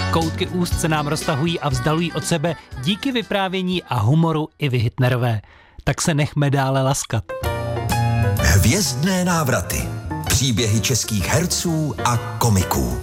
Koutky úst se nám roztahují a vzdalují od sebe díky vyprávění a humoru Ivy Hitnerové. Tak se nechme dále laskat. Hvězdné návraty. Příběhy českých herců a komiků.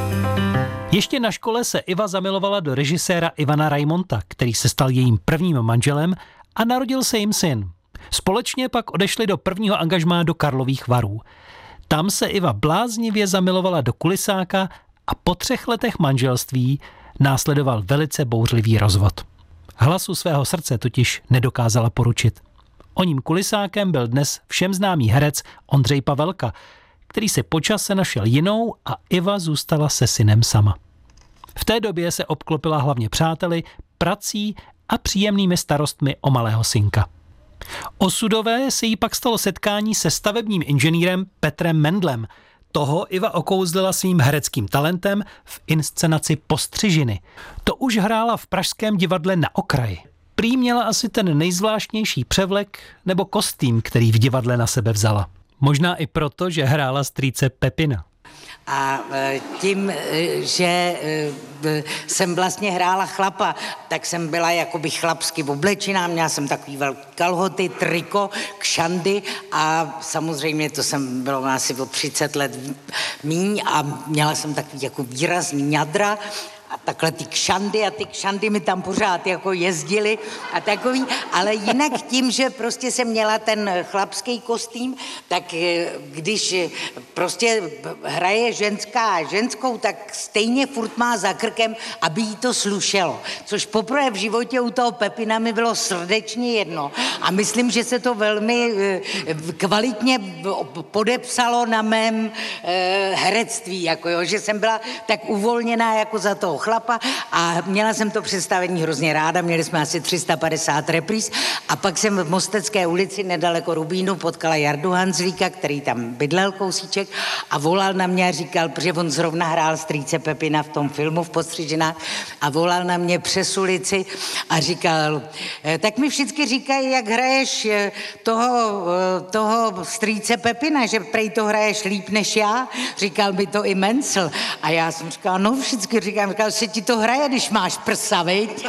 Ještě na škole se Iva zamilovala do režiséra Ivana Rajmonta, který se stal jejím prvním manželem a narodil se jim syn. Společně pak odešli do prvního angažmá do Karlových Varů. Tam se Iva bláznivě zamilovala do Kulisáka a po 3 letech manželství následoval velice bouřlivý rozvod. Hlasu svého srdce totiž nedokázala poručit. Oním Kulisákem byl dnes všem známý herec Ondřej Pavelka, který si po čase našel jinou a Iva zůstala se synem sama. V té době se obklopila hlavně přáteli, prací a příjemnými starostmi o malého synka. Osudové se jí pak stalo setkání se stavebním inženýrem Petrem Mendlem. Toho Iva okouzlila svým hereckým talentem v inscenaci Postřižiny. To už hrála v pražském divadle Na okraji. Prý měla asi ten nejzvláštnější převlek nebo kostým, který v divadle na sebe vzala. Možná i proto, že hrála strýce Pepina. A tím, že jsem vlastně hrála chlapa, tak jsem byla jakoby chlapsky oblečená, měla jsem takový velký kalhoty, triko, kšandy a samozřejmě to jsem bylo asi o 30 let míň a měla jsem takový jako výrazný ňadra a takhle ty kšandy mi tam pořád jako jezdily a takový, ale jinak tím, že prostě jsem měla ten chlapský kostým, tak když prostě hraje ženská ženskou, tak stejně furt má za krkem, aby jí to slušelo. Což poprvé v životě u toho Pepina mi bylo srdečně jedno a myslím, že se to velmi kvalitně podepsalo na mém herectví, jako jo, že jsem byla tak uvolněná jako za toho chlapa a měla jsem to představení hrozně ráda, měli jsme asi 350 repríz a pak jsem v Mostecké ulici nedaleko Rubínu potkala Jardu Hanzlíka, který tam bydlel kousíček a volal na mě a říkal, protože on zrovna hrál strýce Pepina v tom filmu v Postřižinách a volal na mě přes ulici a říkal, tak mi všichni říkají, jak hraješ toho strýce Pepina, že prej to hraješ líp než já, říkal mi to i Mencel a já jsem říkala, no všichni říkal, se ti to hraje, když máš prsa, viď?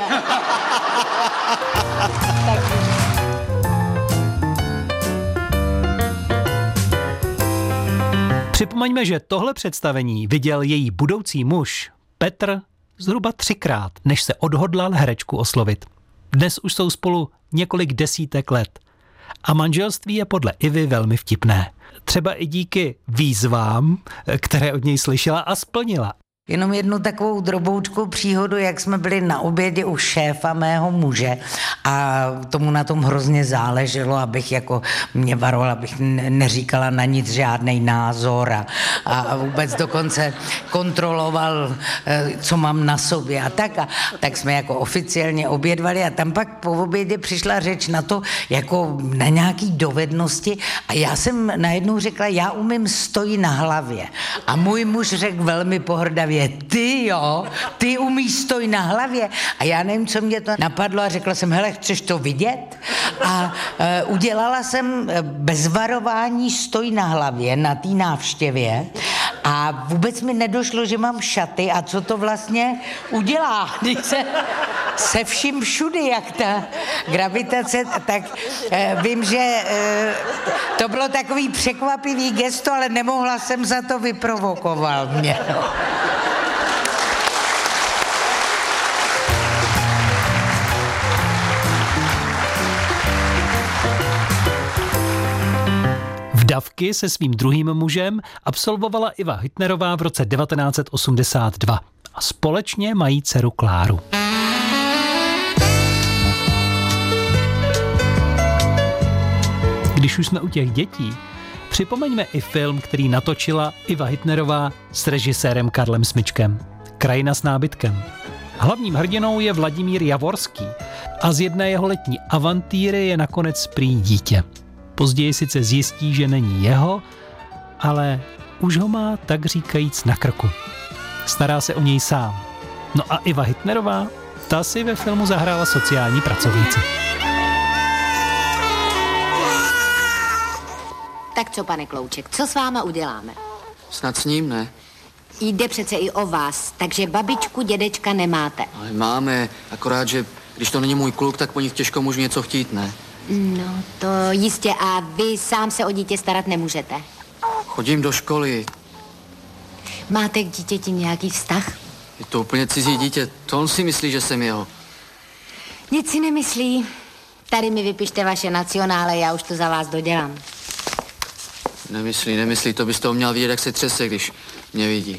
Připomeňme, že tohle představení viděl její budoucí muž Petr zhruba 3krát, než se odhodlal herečku oslovit. Dnes už jsou spolu několik desítek let. A manželství je podle Ivy velmi vtipné. Třeba i díky výzvám, které od něj slyšela a splnila. Jenom jednu takovou droboučkou příhodu, jak jsme byli na obědě u šéfa mého muže a tomu na tom hrozně záleželo, abych jako mě varovala, abych neříkala na nic žádnej názor a vůbec dokonce kontroloval, co mám na sobě a tak jsme jako oficiálně obědvali a tam pak po obědě přišla řeč na to, jako na nějaký dovednosti a já jsem najednou řekla, já umím stojí na hlavě a můj muž řekl velmi pohrdavě, ty umíš stoj na hlavě a já nevím, co mě to napadlo a řekla jsem, hele, chceš to vidět? A udělala jsem bez varování stoj na hlavě na té návštěvě a vůbec mi nedošlo, že mám šaty a co to vlastně udělá, když se vším všudy, jak ta gravitace, tak vím, že to bylo takový překvapivý gesto, ale nemohla jsem za to, vyprovokoval mě. Dávky se svým druhým mužem absolvovala Iva Hitnerová v roce 1982 a společně mají dceru Kláru. Když už jsme u těch dětí, připomeňme i film, který natočila Iva Hitnerová s režisérem Karlem Smyčkem. Krajina s nábytkem. Hlavním hrdinou je Vladimír Javorský a z jedné jeho letní avantýry je nakonec prý dítě. Později sice zjistí, že není jeho, ale už ho má tak říkajíc na krku. Stará se o něj sám. No a Iva Hitnerová, ta si ve filmu zahrála sociální pracovnici. Tak co, pane Klouček, co s váma uděláme? Snad s ním, ne? Jde přece i o vás, takže babičku, dědečka nemáte. Ale máme, akorát, že když to není můj kluk, tak po nich těžko můžu něco chtít, ne? No, to jistě. A vy sám se o dítě starat nemůžete. Chodím do školy. Máte k dítěti nějaký vztah? Je to úplně cizí dítě. To on si myslí, že jsem jeho. Nic si nemyslí. Tady mi vypište vaše nacionále, já už to za vás dodělám. Nemyslí, to bys toho měl vidět, jak se třese, když mě vidí.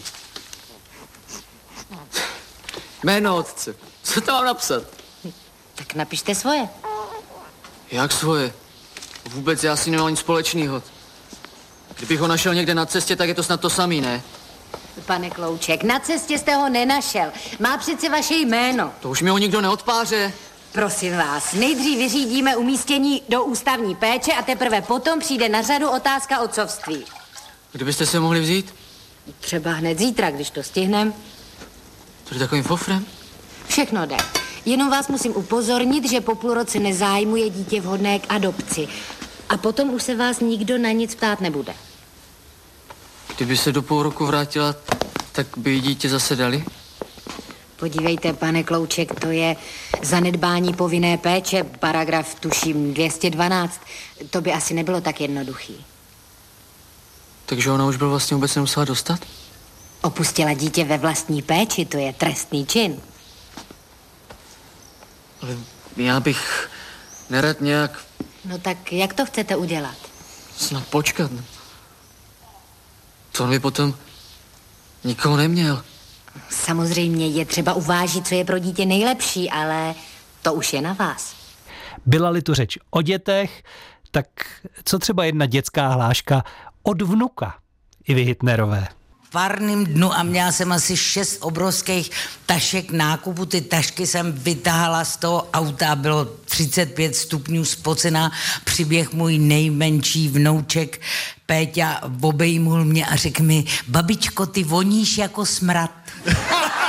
Jméno otce. Co to mám napsat? Tak napište svoje. Jak svoje? Vůbec já si nemám nic společného. Kdybych ho našel někde na cestě, tak je to snad to samý, ne? Pane Klouček, na cestě jste ho nenašel. Má přece vaše jméno. To už mi ho nikdo neodpáře. Prosím vás, nejdřív vyřídíme umístění do ústavní péče a teprve potom přijde na řadu otázka otcovství. Kdybyste se mohli vzít? Třeba hned zítra, když to stihnem. To je takovým fofrem? Všechno jde. Jenom vás musím upozornit, že po půl roce nezájmu je dítě vhodné k adopci. A potom už se vás nikdo na nic ptát nebude. Kdyby se do půl roku vrátila, tak by jí dítě zase dali? Podívejte, pane Klouček, to je zanedbání povinné péče, paragraf, tuším, 212. To by asi nebylo tak jednoduchý. Takže ona už byl vlastně vůbec nemusela dostat? Opustila dítě ve vlastní péči, to je trestný čin. Ale já bych nerad nějak... No tak jak to chcete udělat? Snad počkat. To on by potom nikoho neměl. Samozřejmě je třeba uvážit, co je pro dítě nejlepší, ale to už je na vás. Byla-li tu řeč o dětech, tak co třeba jedna dětská hláška od vnuka Ivy Hitnerové. V párným dnu a měla jsem asi 6 obrovských tašek nákupu. Ty tašky jsem vytahala z toho auta, bylo 35 stupňů spocená. Přiběh můj nejmenší vnouček Péťa, obejmul mě a řekl mi: babičko, ty voníš jako smrad.